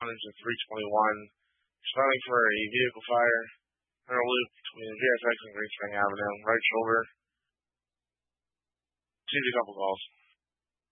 to 321. Responding for a vehicle fire on a loop between VSX and Greenspring Avenue, right shoulder. Received a couple calls.